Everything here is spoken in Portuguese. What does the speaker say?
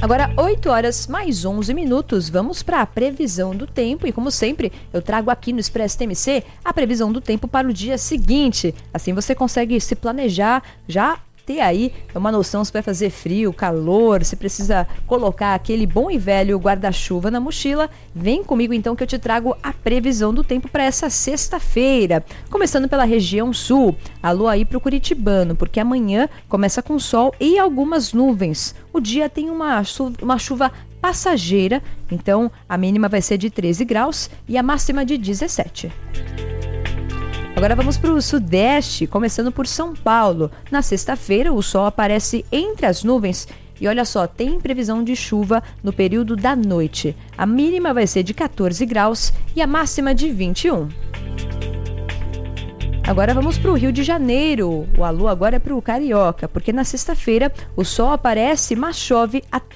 Agora, 8 horas mais 11 minutos, vamos para a previsão do tempo e, como sempre, eu trago aqui no Expresso TMC a previsão do tempo para o dia seguinte. Assim você consegue se planejar, já ter aí uma noção se vai fazer frio, calor, se precisa colocar aquele bom e velho guarda-chuva na mochila. Vem comigo então que eu te trago a previsão do tempo para essa sexta-feira. Começando pela região sul, alô aí pro curitibano, porque amanhã começa com sol e algumas nuvens. O dia tem uma chuva passageira, então a mínima vai ser de 13 graus e a máxima de 17. Agora vamos para o sudeste, começando por São Paulo. Na sexta-feira, o sol aparece entre as nuvens e olha só, tem previsão de chuva no período da noite. A mínima vai ser de 14 graus e a máxima de 21. Agora vamos para o Rio de Janeiro. O alô agora é para o Carioca, porque na sexta-feira o sol aparece, mas chove até